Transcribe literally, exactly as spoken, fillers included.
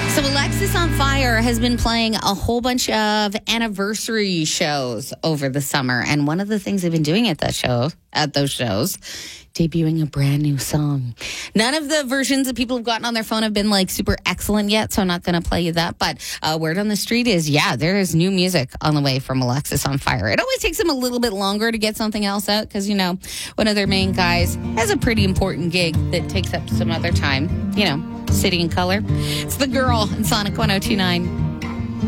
So Alexis on Fire has been playing a whole bunch of anniversary shows over the summer. And one of the things they've been doing at that show, at those shows, debuting a brand new song. None of the versions that people have gotten on their phone have been like super excellent yet, so I'm not going to play you that. But uh, word on the street is, yeah, there is new music on the way from Alexis on Fire. It always takes them a little bit longer to get something else out because, you know, one of their main guys has a pretty important gig that takes up some other time, you know. City and Color. It's The Girl in Sonic one oh two nine.